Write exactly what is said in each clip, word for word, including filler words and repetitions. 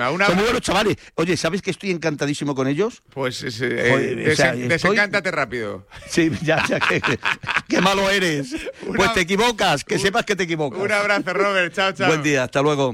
Una... Son muy buenos chavales. Oye, ¿sabes que estoy encantadísimo con ellos? Pues eh, Joder, desen- o sea, estoy... desencántate rápido. Sí, ya, ya, que, qué malo eres. Una... Pues te equivocas, que un... sepas que te equivocas. Un abrazo, Robert. Chao, chao. Buen día, hasta luego.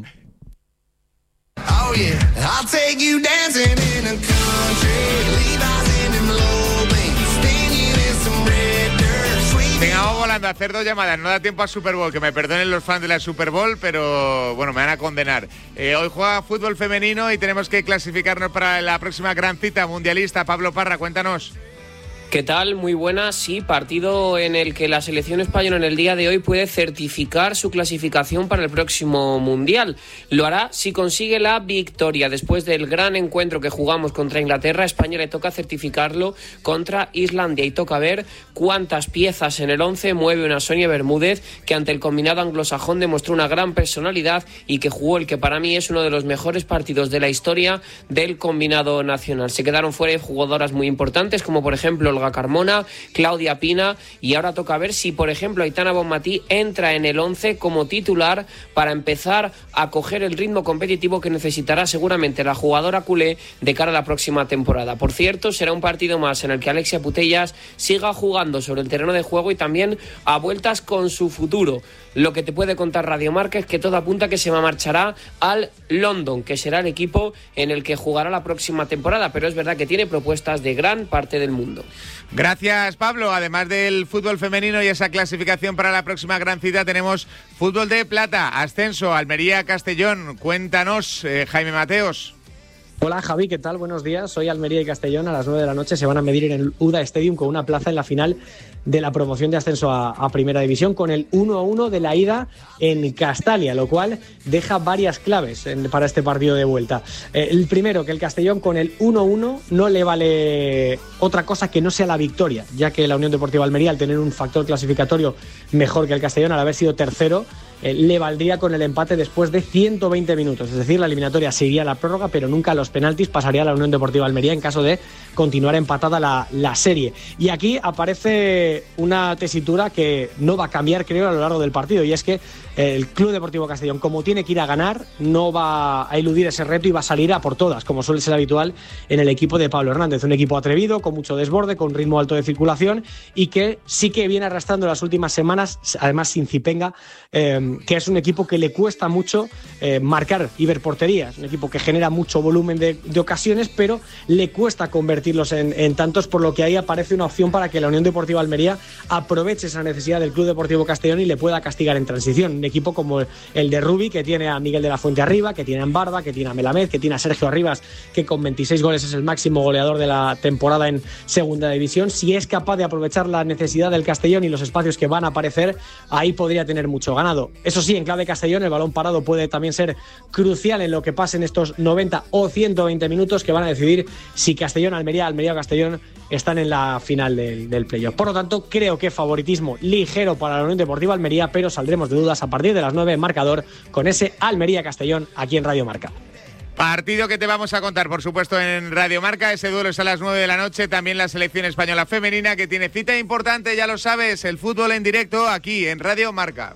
Oh yeah, I'll take you dancing in a country, Levi's in them low beams, sting you in some red dirt, sweet. Venga, vamos volando a hacer dos llamadas, no da tiempo a Super Bowl, que me perdonen los fans de la Super Bowl, pero bueno, me van a condenar. Eh, hoy juega fútbol femenino y tenemos que clasificarnos para la próxima gran cita mundialista. Pablo Parra, cuéntanos. ¿Qué tal? Muy buena. Sí, partido en el que la selección española en el día de hoy puede certificar su clasificación para el próximo Mundial. Lo hará si consigue la victoria. Después del gran encuentro que jugamos contra Inglaterra, a España le toca certificarlo contra Islandia y toca ver cuántas piezas en el once mueve una Sonia Bermúdez, que ante el combinado anglosajón demostró una gran personalidad y que jugó el que para mí es uno de los mejores partidos de la historia del combinado nacional. Se quedaron fuera jugadoras muy importantes, como por ejemplo Olga Carmona, Claudia Pina, y ahora toca ver si, por ejemplo, Aitana Bonmatí entra en el once como titular para empezar a coger el ritmo competitivo que necesitará seguramente la jugadora culé de cara a la próxima temporada. Por cierto, será un partido más en el que Alexia Putellas siga jugando sobre el terreno de juego y también a vueltas con su futuro. Lo que te puede contar Radio Marca es que todo apunta que se marchará al London, que será el equipo en el que jugará la próxima temporada, pero es verdad que tiene propuestas de gran parte del mundo. Gracias, Pablo. Además del fútbol femenino y esa clasificación para la próxima gran cita, tenemos fútbol de plata, ascenso, Almería-Castellón. Cuéntanos, eh, Jaime Mateos. Hola Javi, ¿qué tal? Buenos días. Hoy Almería y Castellón a las nueve de la noche se van a medir en el U D A Stadium con una plaza en la final de la promoción de ascenso a, a Primera División, con el uno a uno de la ida en Castalia, lo cual deja varias claves en, para este partido de vuelta. Eh, el primero, que el Castellón con el uno a uno no le vale otra cosa que no sea la victoria, ya que la Unión Deportiva Almería, al tener un factor clasificatorio mejor que el Castellón, al haber sido tercero, Eh, le valdría con el empate después de ciento veinte minutos. Es decir, la eliminatoria se iría a la prórroga, pero nunca a los penaltis, pasaría a la Unión Deportiva Almería en caso de continuar empatada la, la serie. Y aquí aparece una tesitura que no va a cambiar, creo, a lo largo del partido, y es que eh, el Club Deportivo Castellón, como tiene que ir a ganar, no va a eludir ese reto y va a salir a por todas, como suele ser habitual en el equipo de Pablo Hernández. Un equipo atrevido, con mucho desborde, con ritmo alto de circulación y que sí que viene arrastrando las últimas semanas, además sin Zipenga, eh, que es un equipo que le cuesta mucho eh, marcar y ver porterías, un equipo que genera mucho volumen de, de ocasiones, pero le cuesta convertirlos en, en tantos, por lo que ahí aparece una opción para que la Unión Deportiva Almería aproveche esa necesidad del Club Deportivo Castellón y le pueda castigar en transición. Un equipo como el de Rubi, que tiene a Miguel de la Fuente arriba, que tiene a Embarba, que tiene a Melamed, que tiene a Sergio Arribas, que con veintiséis goles es el máximo goleador de la temporada en Segunda División. Si es capaz de aprovechar la necesidad del Castellón y los espacios que van a aparecer, ahí podría tener mucho ganado. Eso sí, en clave Castellón, el balón parado puede también ser crucial en lo que pase en estos noventa o ciento veinte minutos que van a decidir si Castellón, Almería, Almería o Castellón están en la final del, del playoff. Por lo tanto, creo que favoritismo ligero para la Unión Deportiva Almería, pero saldremos de dudas a partir de las nueve en marcador con ese Almería-Castellón aquí en Radio Marca. Partido que te vamos a contar, por supuesto, en Radio Marca. Ese duelo es a las nueve de la noche. También la selección española femenina, que tiene cita importante, ya lo sabes, el fútbol en directo aquí en Radio Marca.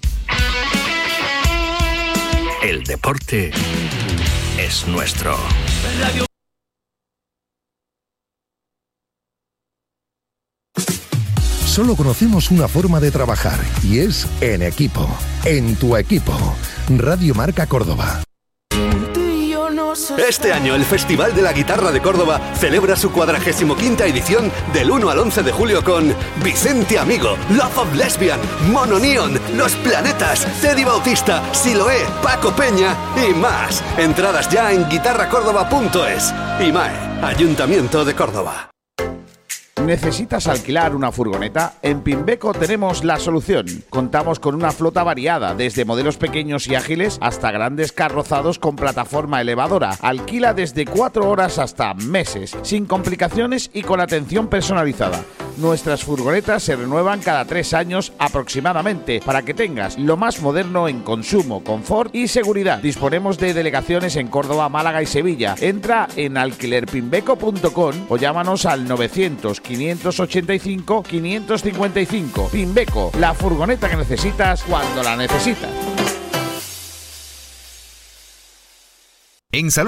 El deporte es nuestro. Radio. Solo conocemos una forma de trabajar y es en equipo, en tu equipo. Radio Marca Córdoba. Este año el Festival de la Guitarra de Córdoba celebra su cuadragésimo quinta edición del uno al once de julio con Vicente Amigo, Love of Lesbian, Mono Neon, Los Planetas, Teddy Bautista, Siloé, Paco Peña y más. Entradas ya en guitarra córdoba punto es. I M A E, Ayuntamiento de Córdoba. ¿Necesitas alquilar una furgoneta? En Pimbeco tenemos la solución. Contamos con una flota variada, desde modelos pequeños y ágiles hasta grandes carrozados con plataforma elevadora. Alquila desde cuatro horas hasta meses, sin complicaciones y con atención personalizada. Nuestras furgonetas se renuevan cada tres años aproximadamente, para que tengas lo más moderno en consumo, confort y seguridad. Disponemos de delegaciones en Córdoba, Málaga y Sevilla. Entra en alquiler pimbeco punto com o llámanos al novecientos, quinientos ochenta y cinco, quinientos cincuenta y cinco. Pimbeco, la furgoneta que necesitas cuando la necesitas. En Salón